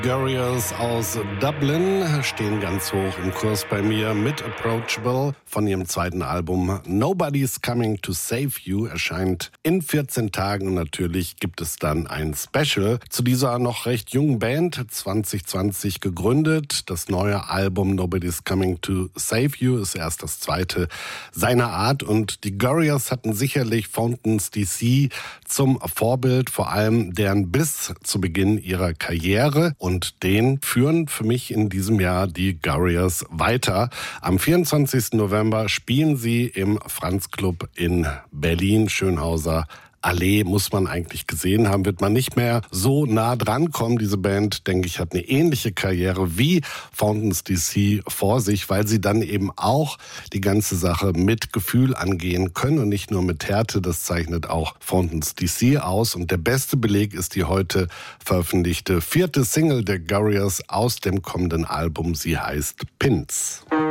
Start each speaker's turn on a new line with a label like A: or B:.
A: Gorials aus Dublin stehen ganz hoch im Kurs bei mir mit Approachable von ihrem zweiten Album Nobody's Coming to Save You, erscheint in 14 Tagen und natürlich gibt es dann ein Special zu dieser noch recht jungen Band, 2020 gegründet. Das neue Album Nobody's Coming to Save You ist erst das zweite seiner Art und die Gorials hatten sicherlich Fountains DC zum Vorbild, vor allem deren Biss zu Beginn ihrer Karriere. Und den führen für mich in diesem Jahr die Gorials weiter. Am 24. November spielen sie im Franz Club in Berlin, Schönhauser Allee, muss man eigentlich gesehen haben, wird man nicht mehr so nah dran kommen. Diese Band, denke ich, hat eine ähnliche Karriere wie Fountains DC vor sich, weil sie dann eben auch die ganze Sache mit Gefühl angehen können und nicht nur mit Härte. Das zeichnet auch Fountains DC aus. Und der beste Beleg ist die heute veröffentlichte 4. Single der Gorials aus dem kommenden Album. Sie heißt Pins.